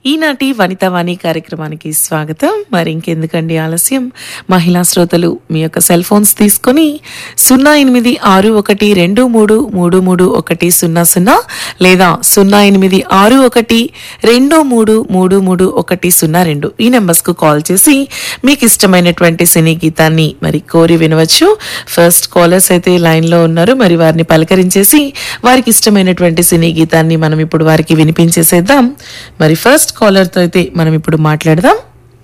ఈనాటి వనితావాణి కార్యక్రమానికి స్వాగతం. మరి ఇంకెందుకండి ఆలస్యం, మహిళా శ్రోతలు మీ యొక్క సెల్ ఫోన్స్ తీసుకొని 086233333100 లేదా 086123333102 ఈ నెంబర్స్ కు కాల్ చేసి మీకు ఇష్టమైనటువంటి సినీ గీతాన్ని మరి కోరి వినవచ్చు. ఫస్ట్ కాలర్స్ అయితే లైన్ లో ఉన్నారు, మరి వారిని పలకరించేసి వారికి ఇష్టమైనటువంటి సినీ గీతాన్ని మనం ఇప్పుడు వారికి వినిపించేసేద్దాం. మరి ఫస్ట్ కాలర్ తో అయితే మనం ఇప్పుడు మాట్లాడదాం.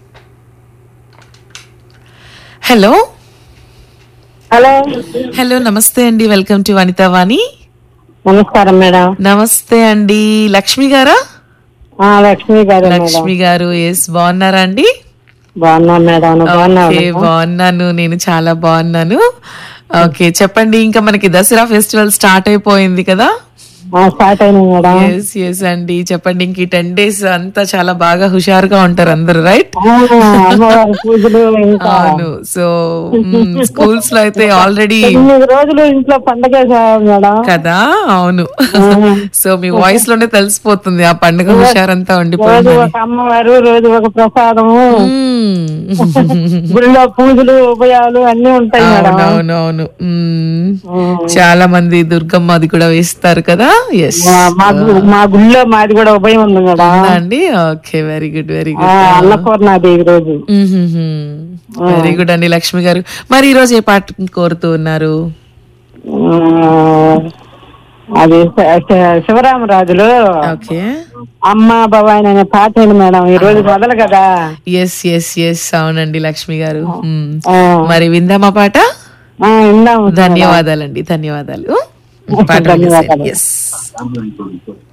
హలో హలో హలో నమస్తే అండి, వెల్కమ్ టు వనితావాణి. నమస్కారం మేడం. నమస్తే అండి, లక్ష్మి గారా? లక్ష్మి గారు. లక్ష్మి గారు, ఎస్, బాగున్నారా అండి? బాగున్నా మేడం. ఓకే, బాగున్నాను, నేను చాలా బాగున్నాను. ఓకే, చెప్పండి. ఇంకా మనకి దసరా ఫెస్టివల్ స్టార్ట్ అయిపోయింది కదా? స్టార్ట్ అయినా మేడం. ఎస్ ఎస్ అండి, చెప్పండి. ఇంక 10 days అంతా చాలా బాగా హుషారుగా ఉంటారు అందరు, రైట్? పూజలు అవును. సో స్కూల్స్ లో అయితే ఆల్రెడీ 9 రోజులు ఇంట్లో పండగ మేడం కదా. అవును. సో మీ వాయిస్ లోనే తెలిసిపోతుంది ఆ పండుగ హుషారంతా ఉండిపోయింది. రోజు ఒక అమ్మవారు, రోజు ఒక ప్రసాదము, గుడిలో పూజలు ఉభయాలు అన్ని ఉంటాయి మేడం. అవునవును. చాలా మంది దుర్గమ్మది కూడా వేస్తారు కదా. ఎస్, మా గుడిలో మాది కూడా ఉభయం ఉంది మేడం అండి. Okay, very good, very good. Annapurnadevi రోజు. వెరీ గుడ్ అండి లక్ష్మి గారు. మరి ఈ రోజు ఏ పాట కోరుతూ ఉన్నారు? అది శివరామరాజులు ఓకే, అమ్మ భవాని అనే పాట ఏంటి మేడం, ఈ రోజు మొదలు కదా. ఎస్ ఎస్ ఎస్, అవునండి లక్ష్మి గారు. మరి విందామా పాట? విందాము. ధన్యవాదాలండి, ధన్యవాదాలు. పాట ధన్యవాదాలు. ఎస్.